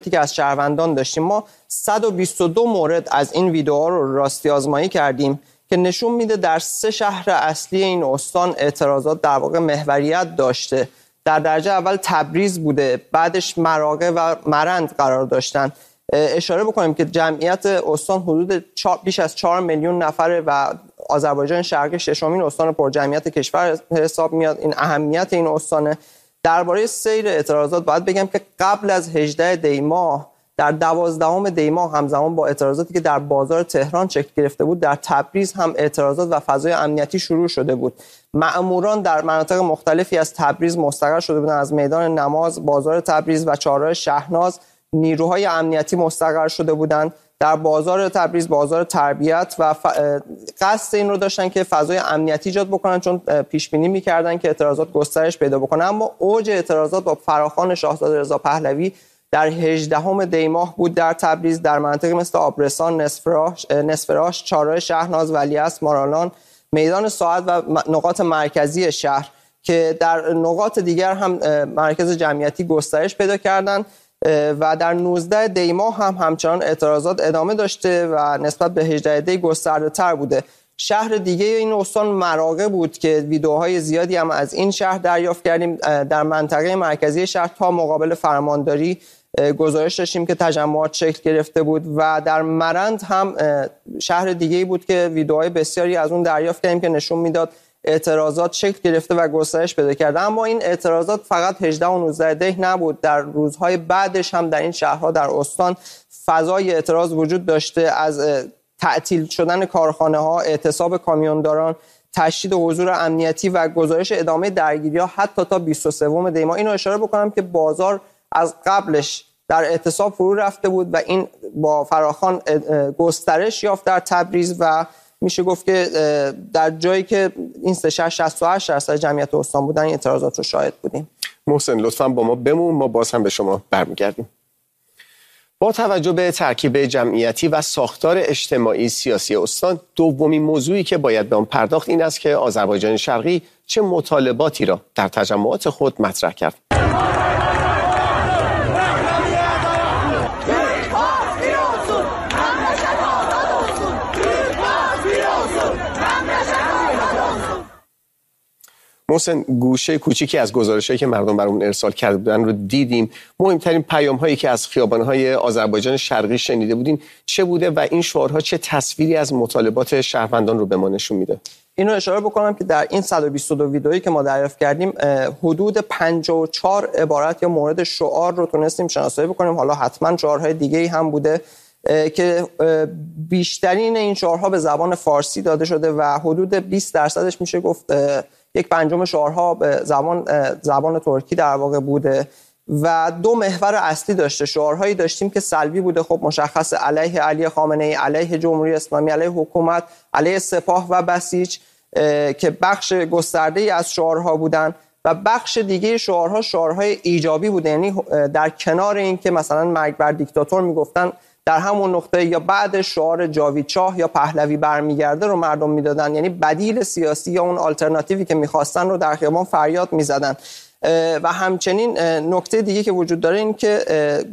که از شهروندان داشتیم، ما 122 مورد از این ویدئوها رو راستی آزمایی کردیم که نشون میده در 3 شهر اصلی این استان اعتراضات در واقع محوریت داشته. در درجه اول تبریز بوده، بعدش مراغه و مرند قرار داشتن. اشاره بکنیم که جمعیت استان حدود بیش از 4 میلیون نفره و آذربایجان شرقی 6مین استان پرجمعیت کشور حساب میاد. این اهمیت این استانه. درباره سیر اعتراضات باید بگم که قبل از 18 دی ماه در 12 دی ماه همزمان با اعتراضاتی که در بازار تهران شکل گرفته بود، در تبریز هم اعتراضات و فضای امنیتی شروع شده بود. مأموران در مناطق مختلفی از تبریز مستقر شده بودند، از میدان نماز، بازار تبریز و چهارراه شهناز نیروهای امنیتی مستقر شده بودند. در بازار تبریز، بازار تربیت، و قصد این رو داشتن که فضای امنیتی ایجاد بکنن، چون پیش بینی می‌کردن که اعتراضات گسترش پیدا بکنه. اما اوج اعتراضات با فراخوان شاهزاده رضا پهلوی در 18 دی ماه بود در تبریز، در مناطقی مثل آبرسان، نصفراش، چهارراه شهناز، ولیعصر، مارالان، میدان ساعت و نقاط مرکزی شهر که در نقاط دیگر هم مرکز جمعیتی گسترش پیدا کردند. و در 19 دی ماه هم همچنان اعتراضات ادامه داشته و نسبت به 18 دی گسترده تر بوده. شهر دیگه این استان مراغه بود که ویدئوهای زیادی هم از این شهر دریافت کردیم. در منطقه مرکزی شهر تا مقابل فرمانداری گزارش داشتیم که تجمعات شکل گرفته بود و در مرند هم شهر دیگه بود که ویدئوهای بسیاری از اون دریافت کردیم که نشون میداد اعتراضات شکل گرفته و گسترش پیدا کرده. اما این اعتراضات فقط 18 و 19 دی نبود، در روزهای بعدش هم در این شهرها در استان فضای اعتراض وجود داشته، از تعطیل شدن کارخانه ها، اعتصاب کامیونداران، تشدید حضور امنیتی و گزارش ادامه درگیری‌ها حتی تا 23 دی ماه. اینو اشاره بکنم که بازار از قبلش در اعتصاب فرو رفته بود و این با فراخوان گسترش یافت در تبریز و میشه گفت که در جایی که این 68% جمعیت استان بودن این اعتراضات رو شاهد بودیم. محسن لطفاً با ما بمون، ما باز هم به شما برمیگردیم. با توجه به ترکیب جمعیتی و ساختار اجتماعی سیاسی استان، دومین موضوعی که باید به آن پرداخت این است که آذربایجان شرقی چه مطالباتی را در تجمعات خود مطرح کرد. محسن، گوشه کوچیکی از گزارش‌هایی که مردم برامون ارسال کرده بودن رو دیدیم. مهمترین پیام‌هایی که از خیابان‌های آذربایجان شرقی شنیده بودیم چه بوده و این شعارها چه تصویری از مطالبات شهروندان رو به ما نشون میده؟ اینو اشاره بکنم که در این 122 ویدئویی که ما دریافت کردیم حدود 54 عبارت یا مورد شعار رو تونستیم شناسایی بکنیم. حالا حتما شعارهای دیگه‌ای هم بوده که بیشترین این شعارها به زبان فارسی داده شده و حدود 20% میشه گفت 1/5 شعارها به زبان ترکی در واقع بوده و 2 محور اصلی داشته. شعارهایی داشتیم که سلبی بوده، خب مشخص، علیه علی خامنه‌ای، علیه جمهوری اسلامی، علیه حکومت، علیه سپاه و بسیج که بخش گسترده‌ای از شعارها بودن و بخش دیگه شعارها شعارهای ایجابی بوده، یعنی در کنار این که مثلا مرگ بر دیکتاتور میگفتن در همون نقطه یا بعد شعار جاوید شاه یا پهلوی برمیگرده رو مردم میدادن، یعنی بدیل سیاسی یا اون آلترناتیوی که میخواستن رو در خیابان فریاد میزدن. و همچنین نکته دیگه که وجود داره این که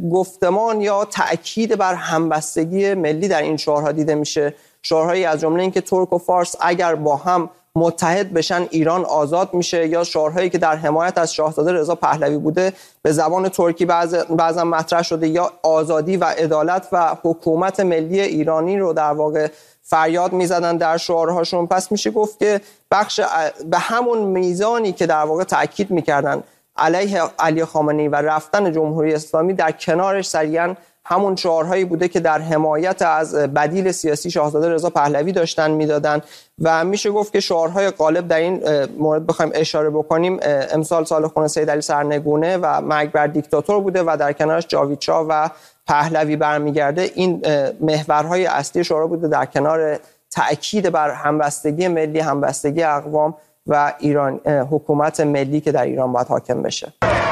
گفتمان یا تأکید بر همبستگی ملی در این شعارها دیده میشه. شعارهایی از جمله این که ترک و فارس اگر با هم متحد بشن ایران آزاد میشه، یا شعارهایی که در حمایت از شاهزاده رضا پهلوی بوده به زبان ترکی بعضا مطرح شده، یا آزادی و عدالت و حکومت ملی ایرانی رو در واقع فریاد میزدن در شعارهاشون. پس میشه گفت که بخش به همون میزانی که در واقع تاکید میکردن علیه علی خامنه‌ای و رفتن جمهوری اسلامی، در کنارش سریعا همون شعارهایی بوده که در حمایت از بدیل سیاسی شاهزاده رضا پهلوی داشتن میدادن و میشه گفت که شعارهای غالب در این مورد بخوایم اشاره بکنیم امسال سال خون سید علی سرنگونه و مرگ بر دیکتاتور بوده و در کنارش جاوید شاه و پهلوی برمیگرده. این محورهای اصلی شعارها بوده در کنار تأکید بر همبستگی ملی، همبستگی اقوام و ایران، حکومت ملی که در ایران باید حاکم بشه.